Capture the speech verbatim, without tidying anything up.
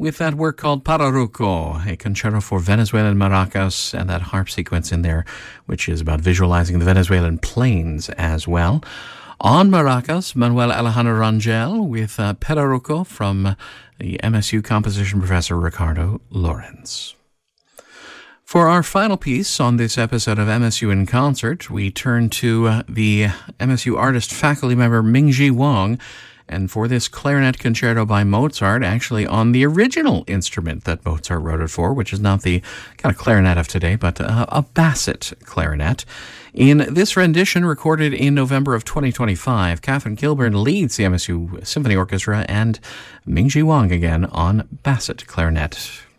with that work called Pararuco, a concerto for Venezuelan maracas, and that harp sequence in there, which is about visualizing the Venezuelan plains as well. On maracas, Manuel Alejandro Rangel with uh, Pararuco from the M S U composition professor Ricardo Lorenz. For our final piece on this episode of M S U in Concert, we turn to uh, the M S U artist faculty member Mingji Wang, and for this clarinet concerto by Mozart, actually on the original instrument that Mozart wrote it for, which is not the kind of clarinet of today, but uh, a basset clarinet. In this rendition, recorded in November of twenty twenty-five, Catherine Kilburn leads the M S U Symphony Orchestra, and Mingji Wang again on basset clarinet.